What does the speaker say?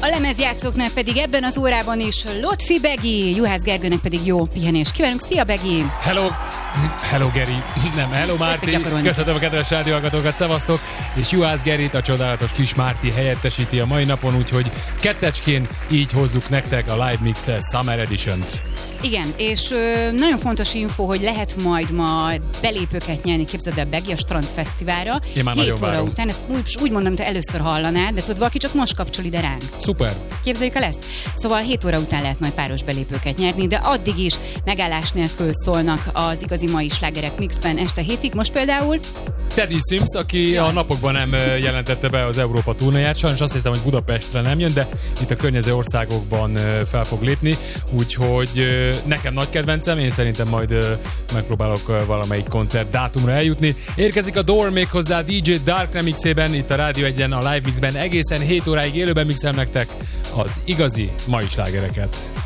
A lemezjátszóknál pedig ebben az órában is Lotfi Begi, Juhász Gergőnek pedig jó pihenést kívánunk. Szia, Begi! Hello Geri, nem, hello Márti, köszönöm a kedves rádióhallgatókat, szevasztok, és Juhász Gerit, a csodálatos kis Márti helyettesíti a mai napon, úgyhogy kettecskén így hozzuk nektek a Live Mix Summer Edition-t. Igen, és nagyon fontos info, hogy lehet majd ma belépőket nyerni, képzeld el, Begi, a Strand Fesztiválra. Én már 7 óra után, ezt úgy mondom, te először hallanád, de tudod, valaki csak most kapcsol ide ránk. Szuper. Képzeljük el ezt? Szóval 7 óra után lehet majd páros belépőket nyerni, de addig is megállás nélkül szólnak az igazi mai slágerek mixben este 7-ig. Most például Teddy Sims, aki a napokban nem jelentette be az Európa turnéját, sajnos azt hiszem, hogy Budapestre nem jön, de itt a környező országokban fel fog lépni, úgyhogy nekem nagy kedvencem, én szerintem majd megpróbálok valamelyik koncert dátumra eljutni. Érkezik a Door méghozzá DJ Dark remixében, itt a Rádió 1-en, a Live Mixben egészen 7 óráig élőben mixel nektek az igazi mai slágereket.